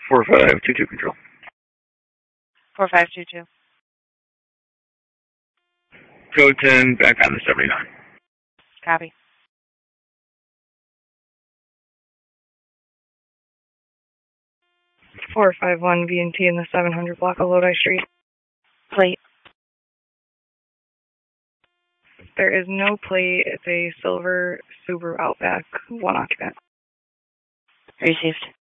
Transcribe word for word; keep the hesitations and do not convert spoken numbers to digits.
four five two two control. four five two two. Code ten, back on the seventy-nine. Copy. four five one V and T in the seven hundred block of Lodi Street. Plate. There is no plate. It's a silver Subaru Outback, one occupant. Received.